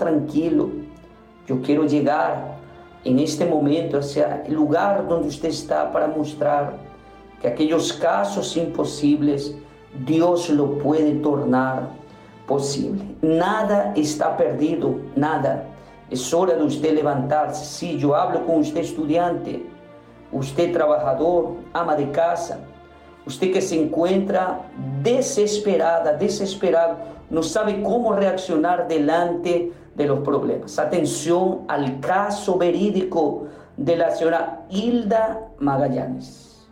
tranquilo. Yo quiero llegar en este momento hacia el lugar donde usted está para mostrar que aquellos casos imposibles Dios lo puede tornar posible. Nada está perdido, nada. Es hora de usted levantarse. Sí, yo hablo con usted estudiante, usted trabajador, ama de casa, usted que se encuentra desesperada, desesperado, no sabe cómo reaccionar delante de los problemas. Atención al caso verídico de la señora Hilda Magallanes.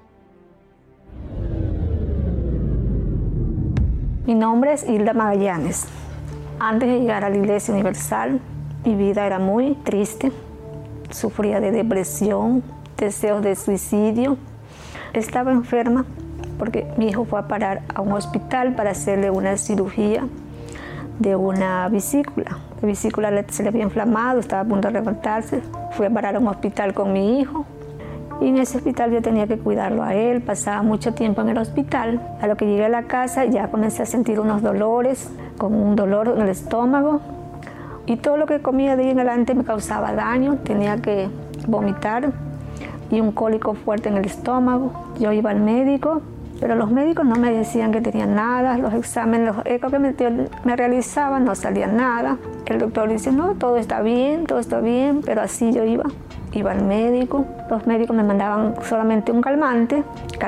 Mi nombre es Hilda Magallanes. Antes de llegar a la Iglesia Universal, mi vida era muy triste. Sufría de depresión, deseos de suicidio. Estaba enferma porque mi hijo fue a parar a un hospital para hacerle una cirugía de una vesícula. La vesícula se le había inflamado, estaba a punto de levantarse. Fui a parar a un hospital con mi hijo. Y en ese hospital yo tenía que cuidarlo a él, pasaba mucho tiempo en el hospital. A lo que llegué a la casa ya comencé a sentir unos dolores, como un dolor en el estómago. Y todo lo que comía de ahí en adelante me causaba daño, tenía que vomitar y un cólico fuerte en el estómago. Yo iba al médico, pero los médicos no me decían que tenía nada. Los exámenes, los ecos que me realizaban no salía nada. El doctor dice, no, todo está bien, pero así yo iba al médico. Los médicos me mandaban solamente un calmante,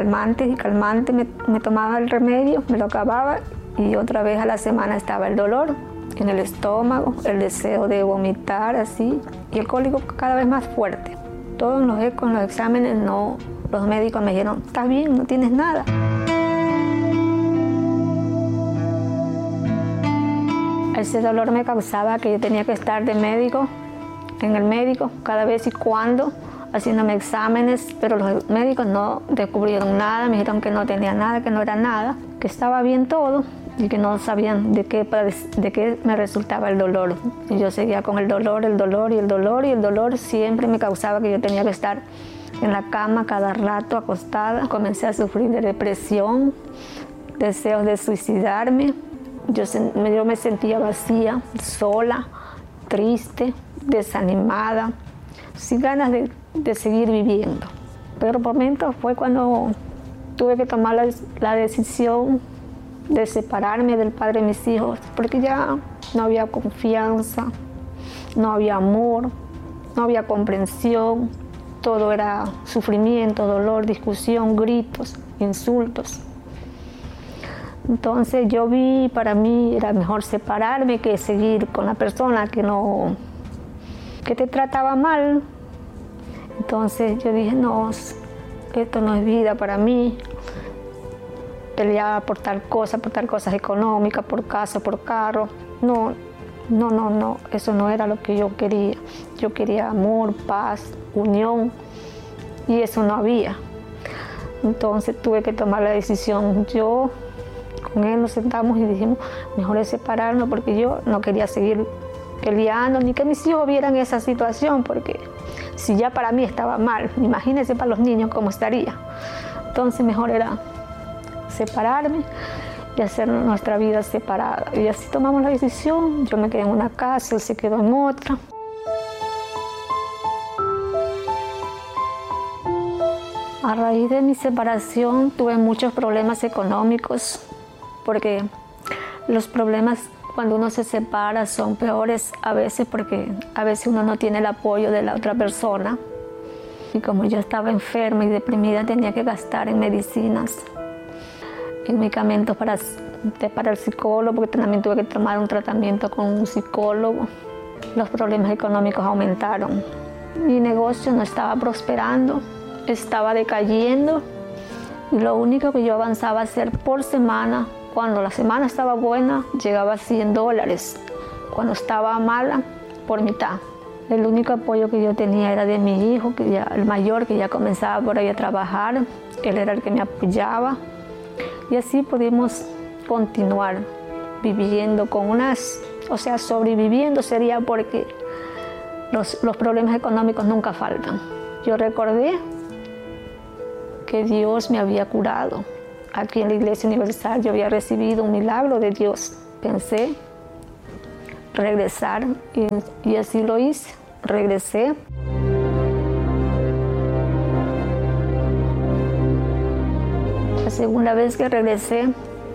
me tomaba el remedio, me lo acababa y otra vez a la semana estaba el dolor en el estómago, el deseo de vomitar así y el cólico cada vez más fuerte. Todos los ecos, los exámenes, no, los médicos me dijeron, estás bien, no tienes nada. Ese dolor me causaba que yo tenía que estar en el médico, cada vez y cuando, haciéndome exámenes, pero los médicos no descubrieron nada, me dijeron que no tenía nada, que no era nada, que estaba bien todo y que no sabían de qué me resultaba el dolor. Y yo seguía con el dolor siempre me causaba que yo tenía que estar en la cama cada rato acostada. Comencé a sufrir de depresión, deseos de suicidarme. Yo me sentía vacía, sola, triste, desanimada, sin ganas de seguir viviendo. Pero por momentos fue cuando tuve que tomar la decisión de separarme del padre de mis hijos, porque ya no había confianza, no había amor, no había comprensión, todo era sufrimiento, dolor, discusión, gritos, insultos. Entonces yo vi, para mí era mejor separarme que seguir con la persona que te trataba mal. Entonces yo dije, no, esto no es vida para mí. Peleaba por tal cosa, cosas económicas, por casa, por carro. No, eso no era lo que yo quería. Yo quería amor, paz, unión, y eso no había. Entonces tuve que tomar la decisión. Yo con él nos sentamos y dijimos, mejor es separarnos, porque yo no quería seguir peleando, ni que mis hijos vieran esa situación, porque si ya para mí estaba mal, imagínense para los niños cómo estaría. Entonces mejor era separarme y hacer nuestra vida separada. Y así tomamos la decisión. Yo me quedé en una casa, él se quedó en otra. A raíz de mi separación tuve muchos problemas económicos, porque los problemas cuando uno se separa son peores a veces, porque a veces uno no tiene el apoyo de la otra persona. Y como yo estaba enferma y deprimida, tenía que gastar en medicinas, en medicamentos para el psicólogo, porque también tuve que tomar un tratamiento con un psicólogo. Los problemas económicos aumentaron. Mi negocio no estaba prosperando, estaba decayendo, y lo único que yo avanzaba a hacer por semana, cuando la semana estaba buena, llegaba a $100, cuando estaba mala, por mitad. El único apoyo que yo tenía era de mi hijo, el mayor, que ya comenzaba por ahí a trabajar. Él era el que me apoyaba. Y así pudimos continuar viviendo sobreviviendo sería, porque los problemas económicos nunca faltan. Yo recordé que Dios me había curado. Aquí en la Iglesia Universal yo había recibido un milagro de Dios. Pensé, regresar y así lo hice. Regresé. La segunda vez que regresé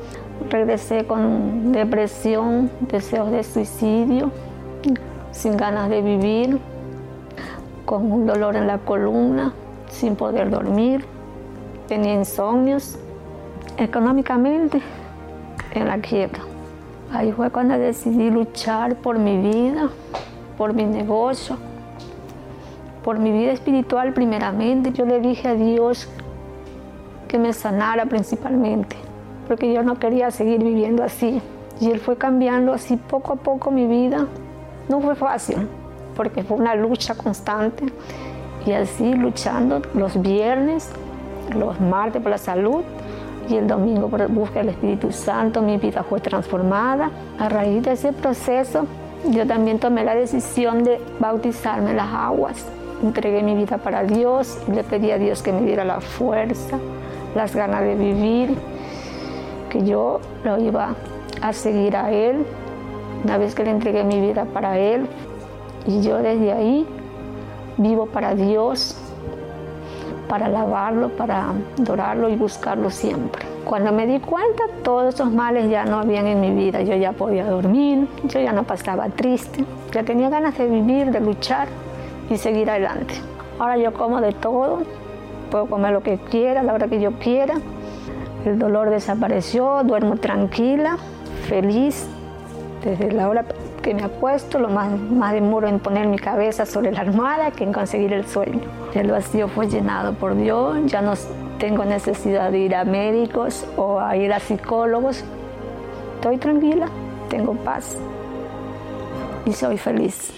con depresión, deseos de suicidio, sin ganas de vivir, con un dolor en la columna, sin poder dormir, tenía insomnios, económicamente en la quiebra. Ahí fue cuando decidí luchar por mi vida, por mi negocio, por mi vida espiritual primeramente. Yo le dije a Dios que me sanara principalmente, porque yo no quería seguir viviendo así. Y Él fue cambiando así poco a poco mi vida. No fue fácil, porque fue una lucha constante. Y así luchando los viernes, los martes por la salud y el domingo por buscar el Espíritu Santo, mi vida fue transformada. A raíz de ese proceso, yo también tomé la decisión de bautizarme en las aguas. Entregué mi vida para Dios y le pedí a Dios que me diera la fuerza, las ganas de vivir, que yo lo iba a seguir a Él. Una vez que le entregué mi vida para Él, y yo desde ahí vivo para Dios, para alabarlo, para adorarlo y buscarlo siempre. Cuando me di cuenta, todos esos males ya no habían en mi vida. Yo ya podía dormir, yo ya no pasaba triste, ya tenía ganas de vivir, de luchar y seguir adelante. Ahora yo como de todo, puedo comer lo que quiera, a la hora que yo quiera. El dolor desapareció, duermo tranquila, feliz. Desde la hora que me acuesto, lo más demoro en poner mi cabeza sobre la almohada que en conseguir el sueño. El vacío fue llenado por Dios, ya no tengo necesidad de ir a médicos o a ir a psicólogos. Estoy tranquila, tengo paz y soy feliz.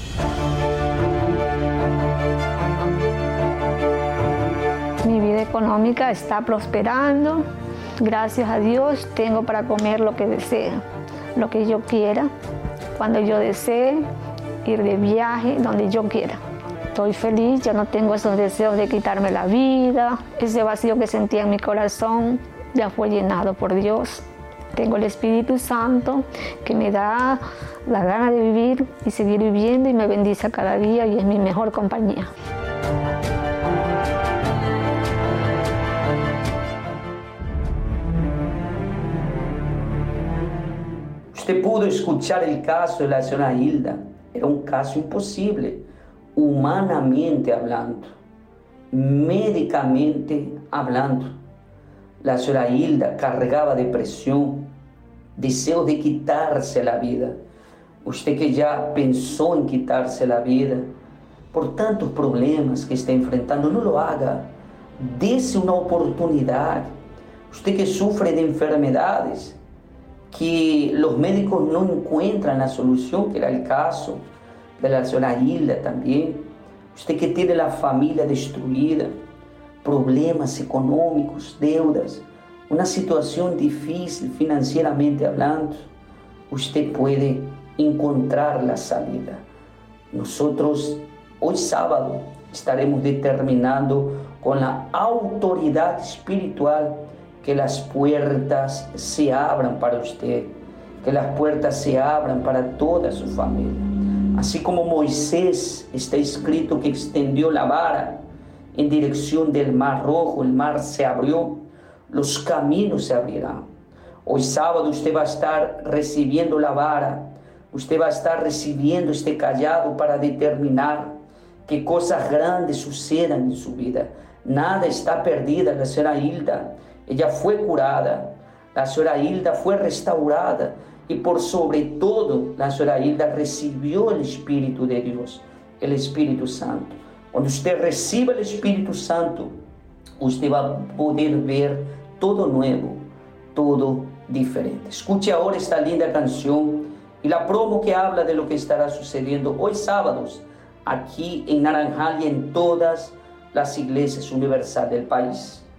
Mi vida económica está prosperando. Gracias a Dios tengo para comer lo que desee, lo que yo quiera, cuando yo desee, ir de viaje, donde yo quiera. Estoy feliz, ya no tengo esos deseos de quitarme la vida. Ese vacío que sentía en mi corazón ya fue llenado por Dios. Tengo el Espíritu Santo que me da la gana de vivir y seguir viviendo y me bendice cada día y es mi mejor compañía. Usted pudo escuchar el caso de la señora Hilda. Era un caso imposible, humanamente hablando, médicamente hablando. La señora Hilda cargaba depresión, deseo de quitarse la vida. Usted que ya pensó en quitarse la vida, por tantos problemas que está enfrentando, no lo haga. Dese una oportunidad. Usted que sufre de enfermedades, que los médicos no encuentran la solución, que era el caso de la señora Hilda también. Usted que tiene la familia destruida, problemas económicos, deudas, una situación difícil financieramente hablando, usted puede encontrar la salida. Nosotros hoy sábado estaremos determinando con la autoridad espiritual que las puertas se abran para usted, que las puertas se abran para toda su familia. Así como Moisés está escrito que extendió la vara en dirección del Mar Rojo, el mar se abrió, los caminos se abrirán. Hoy sábado usted va a estar recibiendo la vara, usted va a estar recibiendo este callado para determinar que cosas grandes sucedan en su vida. Nada está perdida. La señora Hilda, ella fue curada, la señora Hilda fue restaurada y por sobre todo la señora Hilda recibió el Espíritu de Dios, el Espíritu Santo. Cuando usted reciba el Espíritu Santo, usted va a poder ver todo nuevo, todo diferente. Escuche ahora esta linda canción y la promo que habla de lo que estará sucediendo hoy sábados aquí en Naranjal y en todas las iglesias universales del país.